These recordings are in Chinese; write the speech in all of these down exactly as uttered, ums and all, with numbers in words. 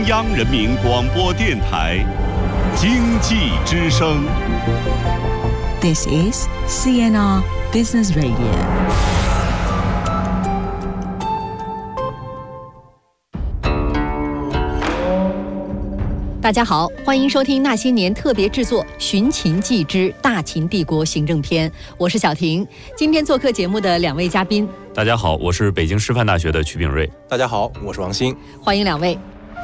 央人民广播电台经济之声。 This is C N R Business Radio。 大家好，欢迎收听那些年特别制作《寻秦记之大秦帝国行政篇》，我是小婷。今天做客节目的两位嘉宾， 大家好，我是北京师范大学的曲炳瑞。 大家好，我是王鑫。 欢迎两位。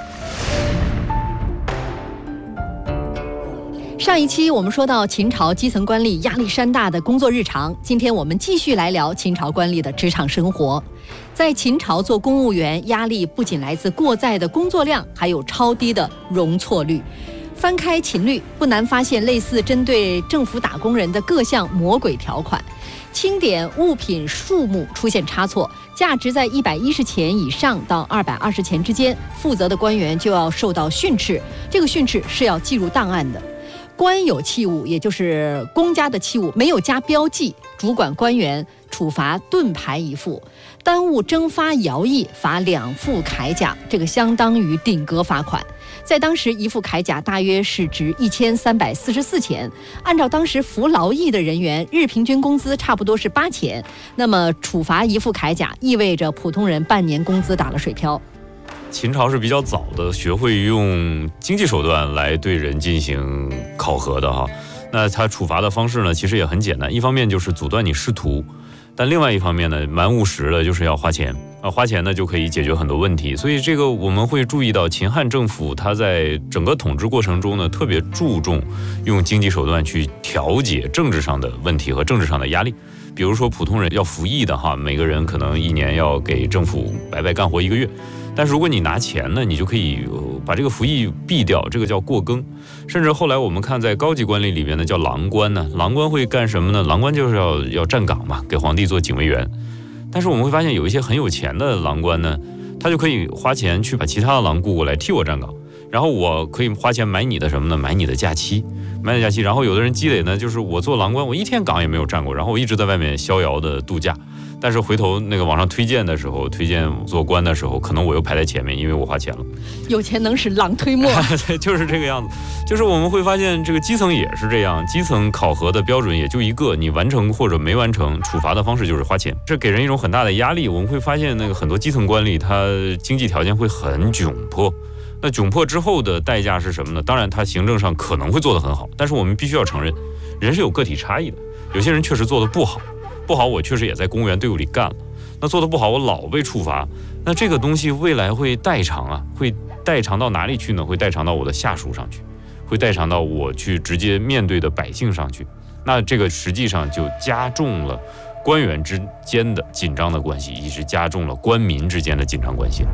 上一期我们说到秦朝基层官吏压力山大的工作日常，今天我们继续来聊秦朝官吏的职场生活。在秦朝做公务员，压力不仅来自过载的工作量，还有超低的容错率。翻开秦律，不难发现类似针对政府打工人的各项魔鬼条款。清点物品数目出现差错，价值在一百一十钱以上到二百二十钱之间，负责的官员就要受到训斥，这个训斥是要记入档案的。官有器物，也就是公家的器物，没有加标记，主管官员处罚盾牌一副，耽误征发徭役罚两副铠甲，这个相当于顶格罚款。在当时，一副铠甲大约是值一千三百四十四钱，按照当时服劳役的人员日平均工资差不多是八钱，那么处罚一副铠甲意味着普通人半年工资打了水漂。 秦朝是比较早的学会用经济手段来对人进行考核的哈。那他处罚的方式呢，其实也很简单，一方面就是阻断你仕途，但另外一方面呢，蛮务实的，就是要花钱啊，花钱呢就可以解决很多问题。所以这个我们会注意到，秦汉政府它在整个统治过程中呢，特别注重用经济手段去调节政治上的问题和政治上的压力。比如说普通人要服役的哈，每个人可能一年要给政府白白干活一个月。但是如果你拿钱呢，你就可以把这个服役避掉，这个叫过更。甚至后来我们看在高级官吏里边呢，叫郎官呢，郎官会干什么呢？郎官就是要要站岗嘛，给皇帝做警卫员。但是我们会发现有一些很有钱的郎官呢，他就可以花钱去把其他的郎雇过来替我站岗，然后我可以花钱买你的什么呢？买你的假期，买你的假期。然后有的人积累呢，就是我做郎官，我一天岗也没有站过，然后我一直在外面逍遥的度假。但是回头那个网上推荐的时候，推荐做官的时候，可能我又排在前面，因为我花钱了。 有钱能使狼推磨就是这个样子。就是我们会发现这个基层也是这样，基层考核的标准也就一个，你完成或者没完成，处罚的方式就是花钱，这给人一种很大的压力。我们会发现那个很多基层官吏他经济条件会很窘迫，那窘迫之后的代价是什么呢？当然他行政上可能会做得很好，但是我们必须要承认，人是有个体差异的，有些人确实做得不好不好我确实也在公务员队伍里干了，那做得不好我老被处罚，那这个东西未来会代偿啊，会代偿到哪里去呢？会代偿到我的下属上去，会代偿到我去直接面对的百姓上去，那这个实际上就加重了官员之间的紧张的关系，以及加重了官民之间的紧张关系。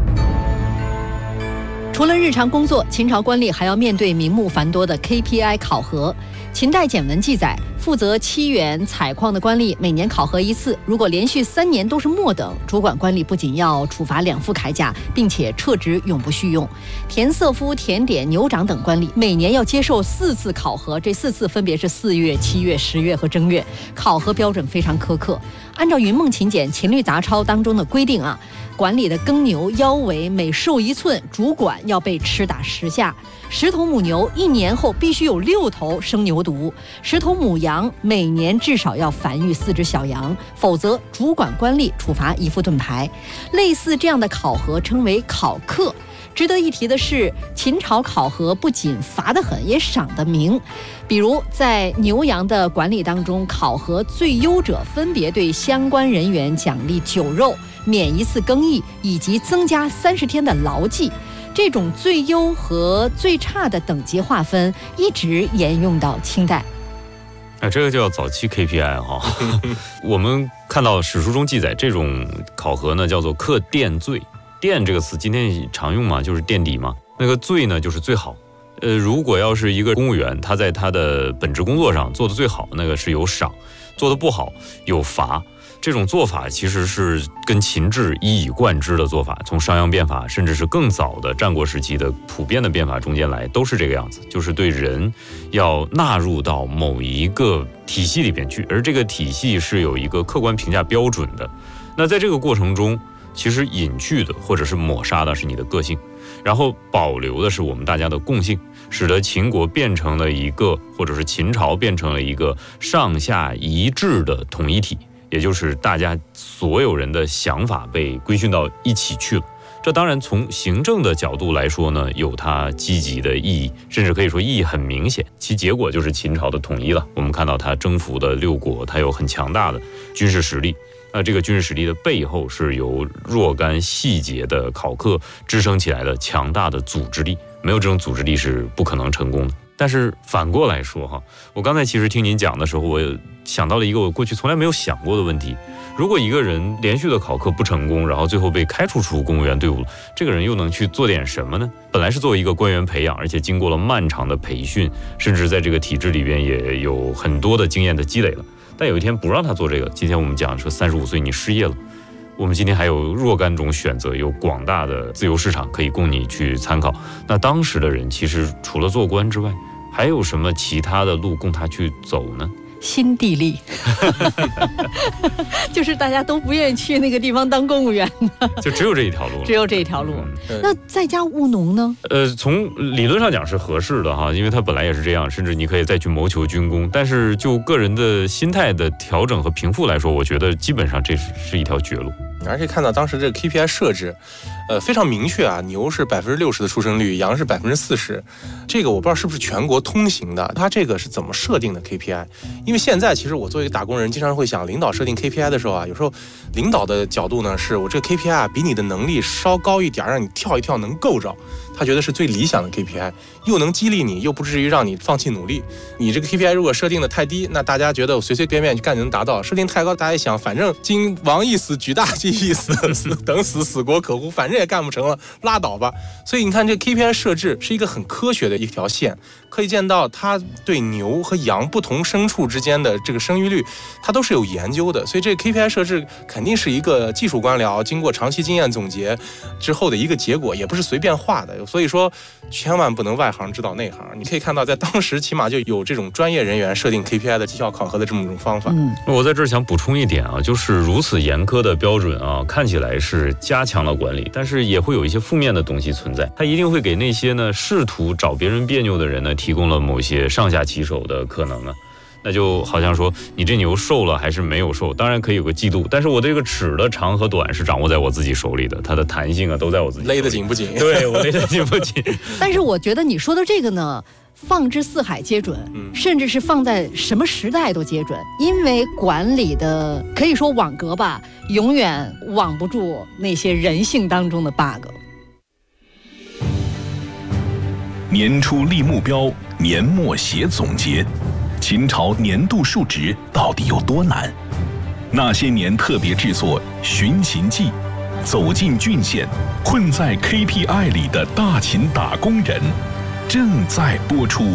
除了日常工作，秦朝官吏还要面对名目繁多的 K P I 考核。秦代简文记载，负责七原采矿的官吏每年考核一次，如果连续三年都是末等，主管官吏不仅要处罚两副铠甲，并且撤职，永不续用。田瑟夫、田典、牛长等官吏每年要接受四次考核，这四次分别是四月、七月、十月和正月，考核标准非常苛刻。按照云梦秦简《秦律杂抄》当中的规定啊，管理的耕牛腰围每瘦一寸，主管要被吃打十下。十头母牛一年后必须有六头生牛犊，十头母羊每年至少要繁育四只小羊，否则主管官吏处罚一副盾牌。类似这样的考核称为考课。值得一提的是，秦朝考核不仅罚得狠，也赏得明。比如在牛羊的管理当中，考核最优者分别对相关人员奖励酒肉、免一次更役以及增加三十天的劳绩。这种最优和最差的等级划分一直沿用到清代。 啊，这个叫早期 K P I 哈。我们看到史书中记载，这种考核呢叫做课垫罪。垫这个词今天常用嘛，就是垫底嘛。那个罪呢就是最好。呃，如果要是一个公务员，他在他的本职工作上做得最好，那个是有赏；做得不好有罚。这种做法其实是跟秦制一以贯之的做法，从商鞅变法甚至是更早的战国时期的普遍的变法中间来，都是这个样子，就是对人要纳入到某一个体系里边去，而这个体系是有一个客观评价标准的。那在这个过程中，其实隐去的或者是抹杀的是你的个性， 然后保留的是我们大家的共性，使得秦国变成了一个，或者是秦朝变成了一个上下一致的统一体，也就是大家所有人的想法被规训到一起去了。这当然从行政的角度来说呢，有它积极的意义，甚至可以说意义很明显。其结果就是秦朝的统一了。我们看到它征服的六国，它有很强大的军事实力。那这个军事实力的背后是由若干细节的考课支撑起来的强大的组织力，没有这种组织力是不可能成功的。但是反过来说哈，我刚才其实听您讲的时候，我想到了一个我过去从来没有想过的问题：如果一个人连续的考课不成功，然后最后被开除出公务员队伍了，这个人又能去做点什么呢？本来是作为一个官员培养，而且经过了漫长的培训，甚至在这个体制里边也有很多的经验的积累了。但有一天不让他做这个，今天我们讲说三十五岁你失业了，我们今天还有若干种选择，有广大的自由市场可以供你去参考。那当时的人其实除了做官之外，还有什么其他的路供他去走呢？ 新地利就是大家都不愿意去那个地方当公务员的， 就只有这一条路了， 只有这一条路、嗯、那在家务农呢？呃， 从理论上讲是合适的哈，因为它本来也是这样，甚至你可以再去谋求军功。但是就个人的心态的调整和平复来说，我觉得基本上这是一条绝路。 而且看到当时这个 K P I 设置，呃，非常明确啊，牛是百分之六十的出生率，羊是百分之四十，这个我不知道是不是全国通行的，它这个是怎么设定的 K P I？ 因为现在其实我作为一个打工人，经常会想，领导设定 K P I 的时候啊，有时候领导的角度呢，是我这个 K P I 啊比你的能力稍高一点，让你跳一跳能够着，他觉得是最理想的 K P I， 又能激励你，又不至于让你放弃努力。你这个 K P I 如果设定的太低，那大家觉得我随随便便去干就能达到；设定太高，大家一想，反正今王一死，举大计一死，等死死国可乎，反正也干不成了，拉倒吧。所以你看，这 K P I 设置是一个很科学的一条线，可以见到它对牛和羊不同牲畜之间的这个生育率，它都是有研究的。所以这个 K P I 设置肯定是一个技术官僚经过长期经验总结之后的一个结果，也不是随便画的。所以说，千万不能外行知道内行。你可以看到，在当时起码就有这种专业人员设定 K P I 的绩效考核的这么一种方法。 嗯，我在这儿想补充一点啊，就是如此严苛的标准啊，看起来是加强了管理，但是也会有一些负面的东西存在。它一定会给那些呢试图找别人别扭的人呢提供了某些上下其手的可能啊。那就好像说你这牛瘦了还是没有瘦，当然可以有个季度，但是我这个尺的长和短是掌握在我自己手里的，它的弹性啊都在我自己手里。 勒得紧不紧？ 对，我勒得紧不紧？ 但是我觉得你说的这个呢，放之四海皆准，甚至是放在什么时代都皆准，因为管理的可以说网格吧，永远网不住那些人性当中的 bug。 年初立目标，年末写总结。秦朝年度数值到底有多难？那些年特别制作《寻秦记》，走进郡县，困在 K P I 里的大秦打工人，正在播出。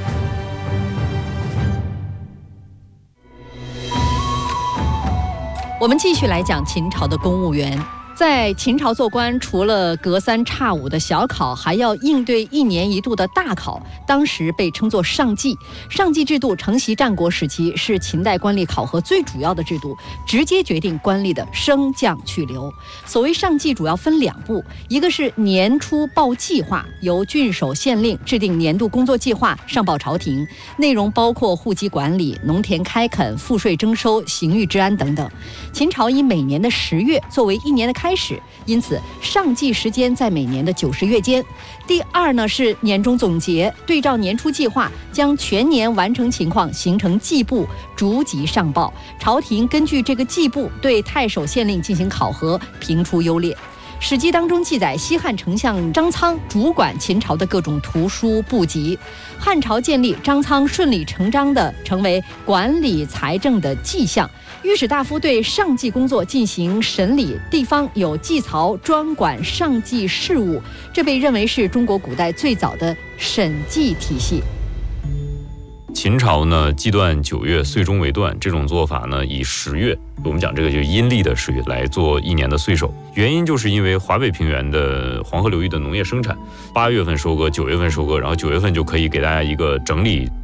我们继续来讲秦朝的公务员。在秦朝做官，除了隔三差五的小考，还要应对一年一度的大考，当时被称作上计。上计制度承袭战国时期，是秦代官吏考核最主要的制度，直接决定官吏的升降去留。所谓上计主要分两步，一个是年初报计划，由郡守县令制定年度工作计划，上报朝廷，内容包括户籍管理、农田开垦、赋税征收、刑狱治安等等。秦朝以每年的十月作为一年的开始，因此上计时间在每年的九十月间。第二呢是年终总结，对照年初计划，将全年完成情况形成计部，逐级上报。朝廷根据这个计部对太守县令进行考核，评出优劣。史记当中记载，西汉丞相张苍主管秦朝的各种图书部籍。汉朝建立，张苍顺理成章地成为管理财政的迹象。御史大夫对上计工作进行审理，地方有计曹专管上计事务，这被认为是中国古代最早的审计体系。 秦朝呢，纪断九月，岁终为断，这种做法呢，以十月，我们讲这个就是阴历的十月来做一年的岁首。原因就是因为华北平原的黄河流域的农业生产，八月份收割，九月份收割，然后九月份就可以给大家一个整理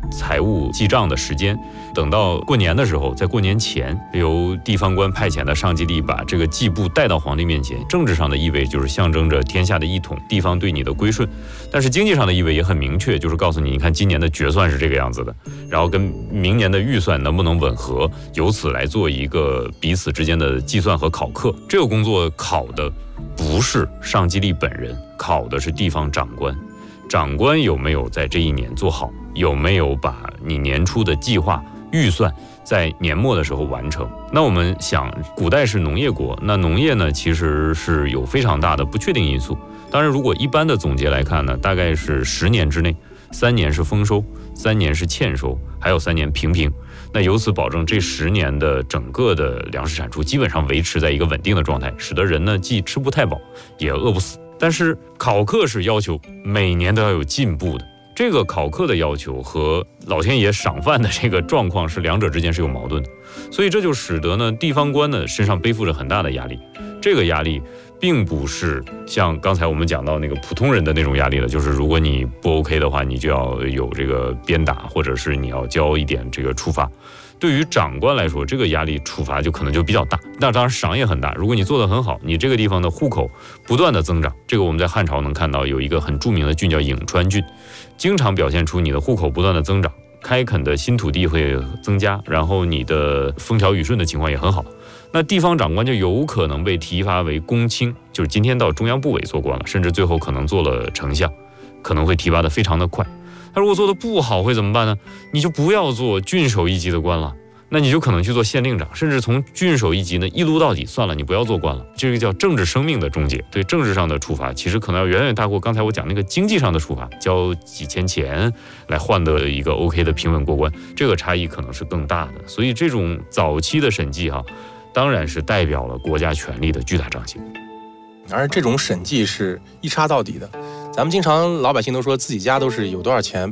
财务记账的时间，等到过年的时候，在过年前由地方官派遣的上级吏把这个季布带到皇帝面前，政治上的意味就是象征着天下的一统，地方对你的归顺，但是经济上的意味也很明确，就是告诉你，你看今年的决算是这个样子的，然后跟明年的预算能不能吻合，由此来做一个彼此之间的计算和考课。这个工作考的不是上级吏本人，考的是地方长官。长官有没有在这一年做好，有没有把你年初的计划预算在年末的时候完成。那我们想，古代是农业国，那农业呢其实是有非常大的不确定因素。当然如果一般的总结来看呢，大概是十年之内，三年是丰收，三年是欠收，还有三年平平。那由此保证这十年的整个的粮食产出基本上维持在一个稳定的状态，使得人呢既吃不太饱，也饿不死。但是考课是要求每年都要有进步的，这个考课的要求和老天爷赏饭的这个状况是两者之间是有矛盾的，所以这就使得呢地方官呢身上背负着很大的压力。这个压力并不是像刚才我们讲到那个普通人的那种压力了，就是如果你不 OK 的话，你就要有这个鞭打，或者是你要交一点这个处罚。对于长官来说，这个压力处罚就可能就比较大，那当然赏也很大。如果你做得很好，你这个地方的户口不断的增长，这个我们在汉朝能看到有一个很著名的郡叫颍川郡，经常表现出你的户口不断的增长，开垦的新土地会增加，然后你的风调雨顺的情况也很好。那地方长官就有可能被提拔为公卿，就是今天到中央部委做官了，甚至最后可能做了丞相，可能会提拔的非常的快。他如果做的不好会怎么办呢？你就不要做郡守一级的官了，那你就可能去做县令长，甚至从郡守一级呢一撸到底，算了，你不要做官了。这个叫政治生命的终结。对政治上的处罚，其实可能要远远大过刚才我讲那个经济上的处罚，交几千钱来换得一个 OK 的平稳过关，这个差异可能是更大的。所以这种早期的审计哈、啊，当然是代表了国家权力的巨大彰显。 而这种审计是一插到底的。咱们经常老百姓都说自己家都是有多少钱